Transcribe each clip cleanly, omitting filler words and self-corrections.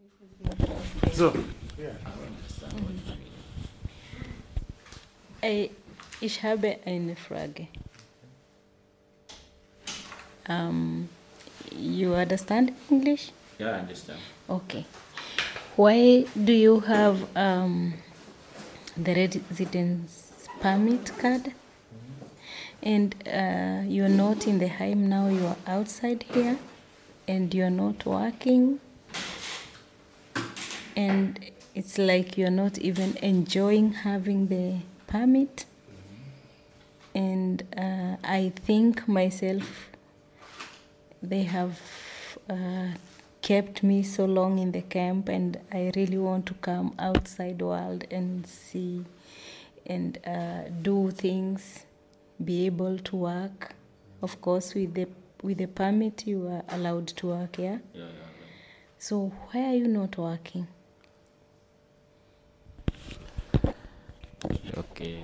So, Ich habe eine Frage. You understand English? Yeah, I understand. Okay. Why do you have the residence permit card? And you're not in the Heim now, you are outside here, and you're not working. And it's like you're not even enjoying having the permit. And I think myself, they have kept me so long in the camp, and I really want to come outside world and see and do things, be able to work. Of course, with the permit, you are allowed to work, yeah? Yeah. So why are you not working? Okay.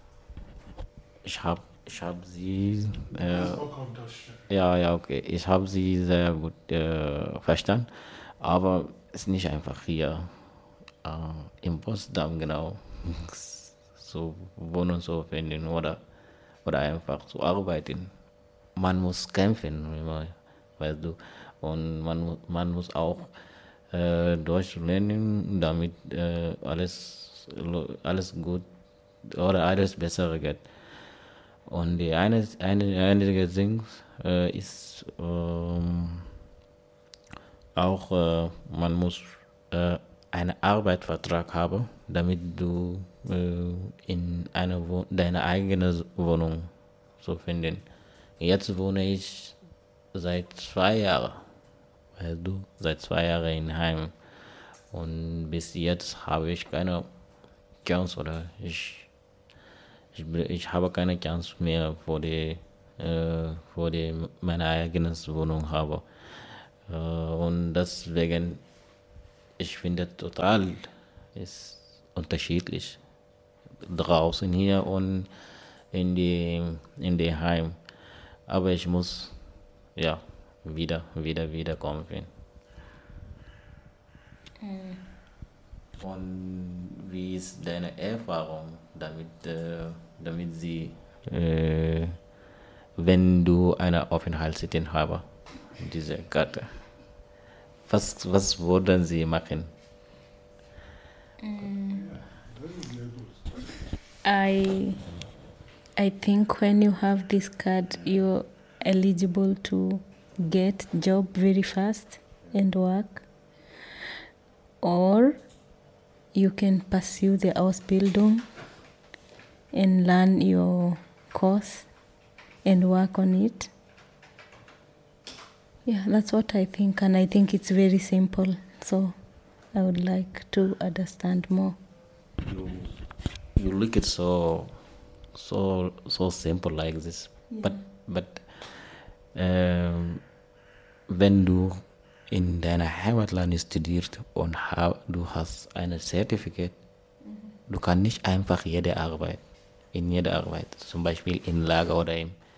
Ich hab sie. Ja, okay. Ich habe sie sehr gut verstanden. Aber es ist nicht einfach hier im Potsdam genau so wohnen zu finden oder einfach zu arbeiten. Man muss kämpfen, weißt du. Und man muss auch Deutsch lernen, damit alles gut oder alles besser geht. Und die einige Ding ist auch, man muss einen Arbeitsvertrag haben, damit du in deine eigene Wohnung so finden. Jetzt wohne ich seit 2 Jahren, weißt du, seit 2 Jahren in Heim. Und bis jetzt habe ich keine Chance oder ich habe keine Chance mehr meine eigene Wohnung habe. Und deswegen, ich finde total ist unterschiedlich draußen hier und in die Heim. Aber ich muss ja wieder kommen. Und wie ist deine Erfahrung damit sie, wenn du eine Aufenthaltstitel hast, diese Karte? Was würden sie machen? I think when you have this card, you're eligible to get job very fast and work, or you can pursue the Ausbildung and learn your course and work on it. Yeah, that's what I think, and I think it's very simple. So I would like to understand more. You look it so simple like this, Yeah. but wenn du in deiner Heimatland studierst und du hast ein Zertifikat, du kannst nicht einfach in jeder Arbeit, zum Beispiel in Lager oder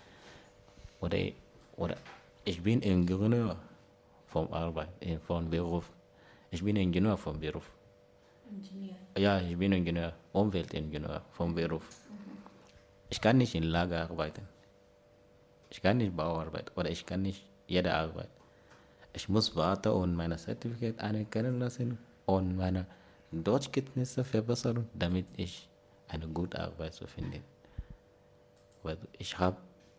ich bin Ingenieur vom Beruf. Ich bin Ingenieur vom Beruf. Ja, ich bin Ingenieur, Umweltingenieur vom Beruf. Ich kann nicht in Lager arbeiten. Ich kann nicht Bauarbeit oder ich kann nicht jede Arbeit. Ich muss warten und meine Zertifikat anerkennen lassen und meine Deutschkenntnisse verbessern, damit ich eine gute Arbeit zu finden. Weil ich habe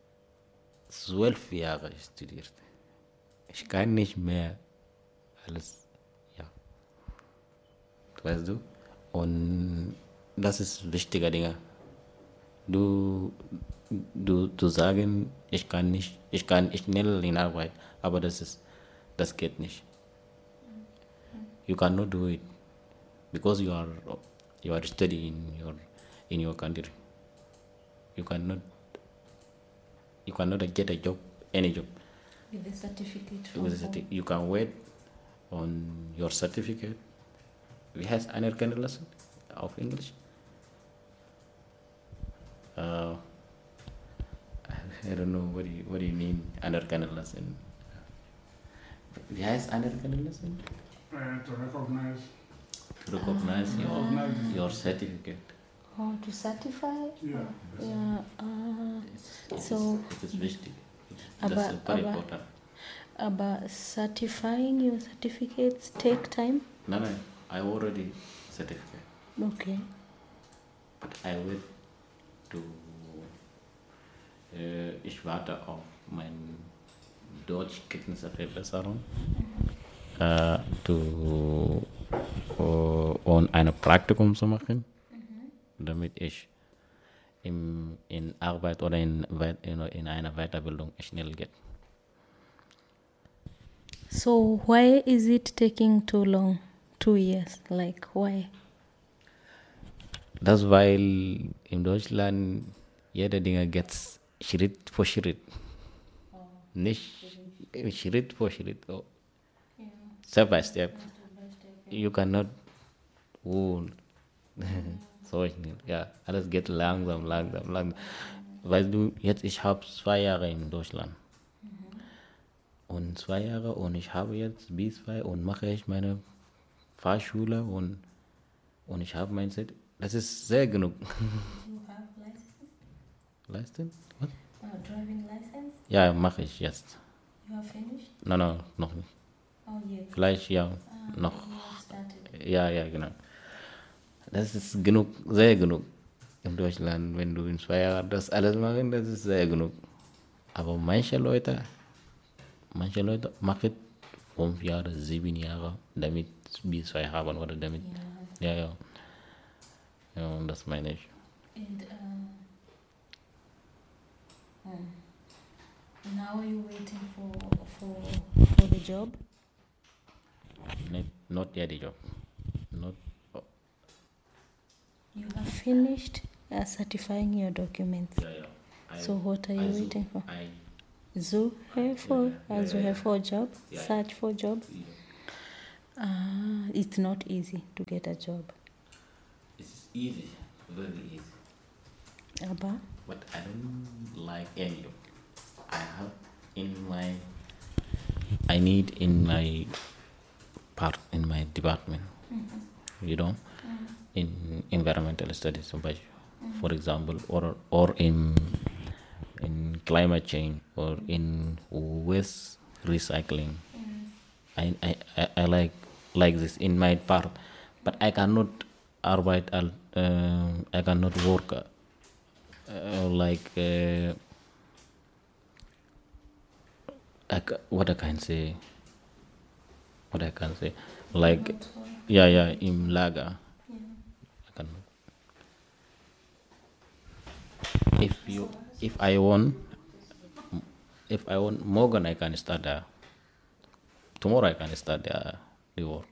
12 Jahre studiert. Ich kann nicht mehr alles, ja. Weißt du? Und das ist wichtige Dinge. Du sagen, ich kann schnell in Arbeit, aber das geht nicht. You cannot do it because you are studying in your country. You cannot get a job, any job. With the certificate You can wait on your certificate. Wie heißt anerkennen lassen auf Englisch? I don't know what do you mean anerkennen lassen. Wie heißt anerkennen lassen? To recognize. To recognize your certificate. Oh, to certify? Yeah. Yeah. So, It is wichtig. Aber- That's very aber- important. but certifying your certificates take time? No, I already certificate. Okay. But I wait to. Ich warte auf mein Deutschkenntnisverbesserung. Um ein Praktikum zu machen, damit ich in Arbeit oder in einer Weiterbildung schnell geht. So, why is it taking too long? 2 years? Like, why? Das weil in Deutschland jeder Dinge geht Schritt für Schritt. Nicht Schritt für Schritt. Oh. Step by step. You cannot. Oh. So ich nicht. Ja, alles geht langsam. Weil ich habe 2 Jahre in Deutschland. Und 2 Jahre und ich habe jetzt B2 und mache ich meine Fahrschule und ich habe mein Set. Das ist sehr genug. You have license? License? What? Driving license? Ja, mache ich jetzt. You have finished? No, noch nicht. Oh, yes. Vielleicht ja, noch. You have started. Ja, genau. Das ist genug, sehr genug. In Deutschland, wenn du in 2 Jahren das alles machen, das ist sehr genug. Aber manche Leute machen 5 Jahre, 7 Jahre, damit B2 haben oder damit. Ja. Ja, und das meine ich. And now you're waiting for the job? Not yet the job. Not. You have finished certifying your documents. Yeah. So what are you waiting for? I Suche for a job? Yeah. Search for a job? It's not easy to get a job. It's easy, very easy. Aber? But I don't like any job. I need in my department, in environmental studies, for example, or in climate change or in waste recycling. I like this in my part, but I cannot I cannot work what I can say, like in Lager. I cannot. If I want Morgan, I can start there. Tomorrow I can start the work.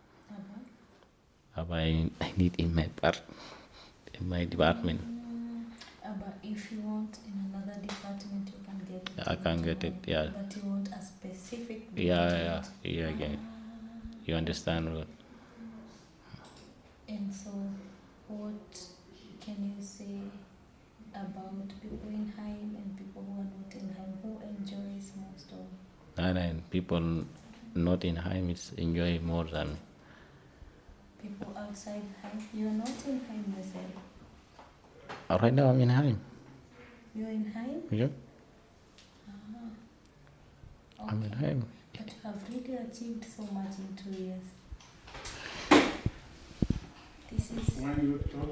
But I need in my part, in my department. But if you want in another department, you can get it. I can get it, yeah. But you want a specific Yeah. You understand what? And so, what can you say about people in Heim and people who are not in Heim? Who enjoys most of? And people not in Heim is enjoy more than People outside Heim? You're not in Heim yourself. right now. I'm in Heim. You're in Heim? Yeah, Okay. I'm in Heim. But you have really achieved so much in 2 years. This is... When you talk,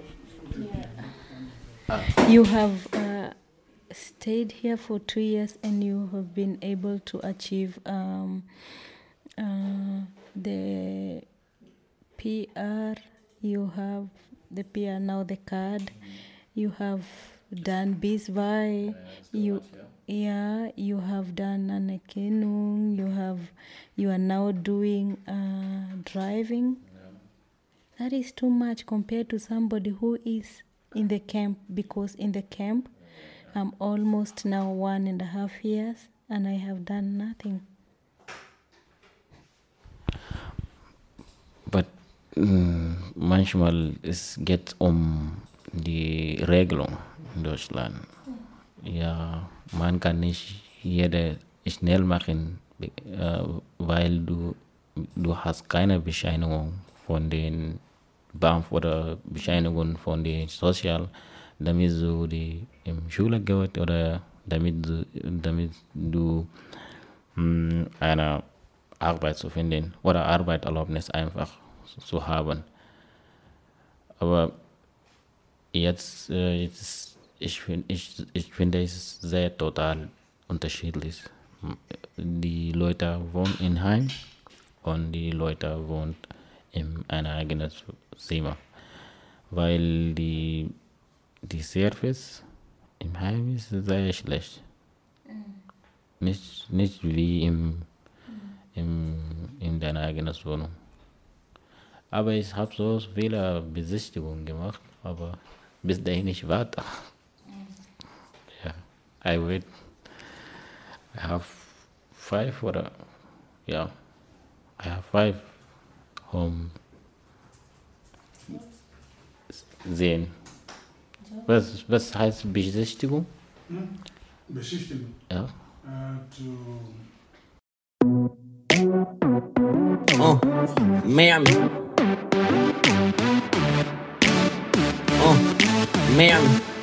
Yeah. You have stayed here for 2 years and you have been able to achieve the PR. You have the PR now, the card. You have done BISVI. You have done Anakenung. You are now doing driving. That is too much compared to somebody who is in the camp, because in the camp I'm almost now 1.5 years and I have done nothing. But manchmal es geht die Regelung in Deutschland. Ja, man kann nicht jede schnell machen, weil du du hast keine Bescheinigung von den BAMF oder Bescheinigung von den Sozial, damit du die im Schule gehst oder damit du eine Arbeit zu finden oder Arbeitserlaubnis einfach zu haben. Aber jetzt ich finde es sehr total unterschiedlich. Die Leute wohnen in Heim und die Leute wohnen in einem eigenen Zimmer, weil die Service im Heim ist sehr schlecht. Nicht wie in deiner eigenen Wohnung. Aber ich habe so viele Besichtigungen gemacht, aber bis dahin ich warte. Ja, I wait. I have 5 oder ja, I have 5 home sehen. Was heißt Besichtigung? Besichtigung. Ja. Miami. Miami.